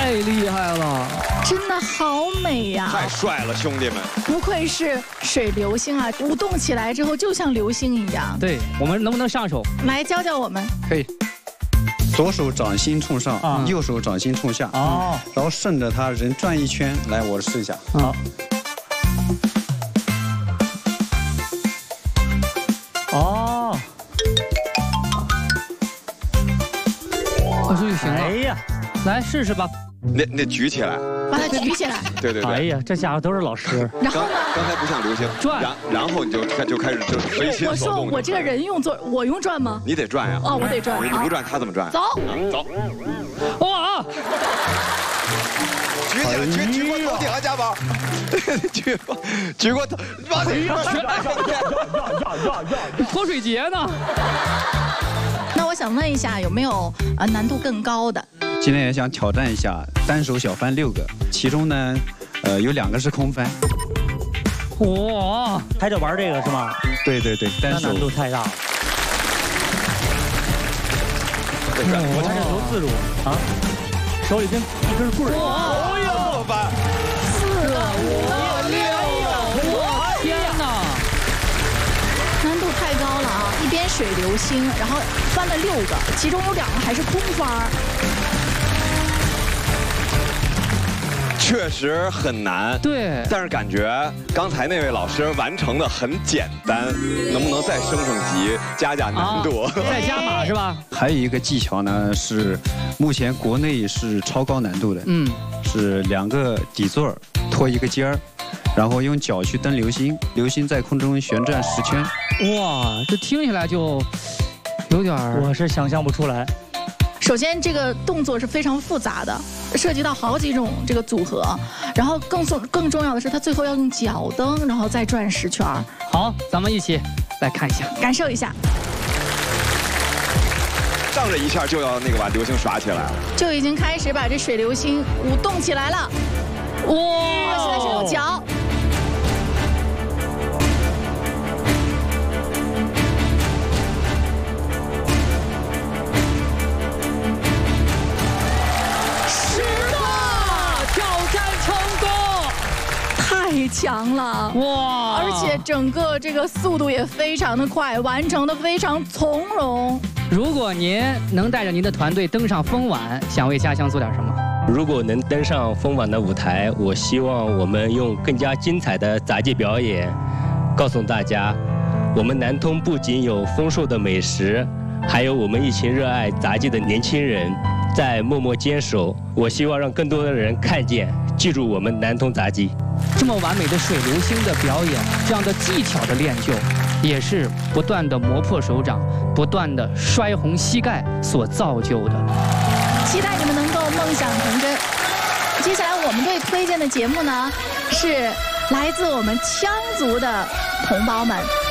太厉害了， 真的好美呀！ 太帅了，兄弟们！ 不愧是水流星啊，舞动起来之后就像流星一样。 对，我们能不能上手？ 来教教我们。 可以。 左手掌心冲上，右手掌心冲下。哦。然后顺着它人转一圈，来，我试一下。好。 哦。我终于行了。哎呀，来试试吧。 那举起来。 把它举起来。 对对对。 哎呀，这家伙都是老师。 然后呢？ 刚才不像流星转， 然后你就开始就随心所动。 我说我这个人我用转吗？ 你得转呀。 哦，我得转。 你不转他怎么转？ 走。 走。 哇！ 举起来，举过头顶啊，家宝。举过头，往里呀！ 泼水节呢？ 那我想问一下，有没有难度更高的？ 今天也想挑战一下单手小翻6个，其中呢，有2个是空翻。 哇， 还得玩这个是吗？ 对对对，单手难度太大了。我看这多自如啊，手里跟一根棍儿。 哦呦，翻 4、5、6，我天哪！ 难度太高了啊！一边水流星，然后翻了6个，其中有2个还是空翻。 确实很难， 对， 但是感觉刚才那位老师完成的很简单，能不能再升级，加难度？ 再加码是吧？ 还有一个技巧呢，是目前国内是超高难度的，是2个底座拖一个尖儿，然后用脚去蹬流星，流星在空中旋转10圈。 哇，这听起来就有点儿， 我是想象不出来。 首先，这个动作是非常复杂的，涉及到好几种这个组合，然后更重要的是，它最后要用脚蹬，然后再转10圈。 好，咱们一起来看一下， 感受一下。 上这一下就要把流星耍起来了， 就已经开始把这水流星舞动起来了。哇！现在是用脚。太强了哇！而且整个这个速度也非常的快，完成的非常从容。 如果您能带着您的团队登上风晚，想为家乡做点什么？ 如果能登上风晚的舞台，我希望我们用更加精彩的杂技表演，告诉大家，我们南通不仅有丰硕的美食，还有我们一群热爱杂技的年轻人在默默坚守。我希望让更多的人看见，记住我们南通杂技。 这么完美的水流星的表演，这样的技巧的练就，也是不断的磨破手掌，不断的摔红膝盖所造就的。 期待你们能够梦想成真。接下来我们队推荐的节目呢，是来自我们羌族的同胞们。